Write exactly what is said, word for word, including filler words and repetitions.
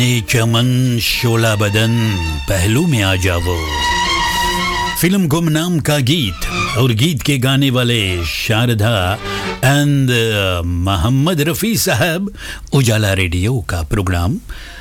ए चमन शोला बदन पहलू में आ जाओ, फिल्म गुमनाम का गीत और गीत के गाने वाले शारदा एंड मोहम्मद रफ़ी साहब। उजाला रेडियो का प्रोग्राम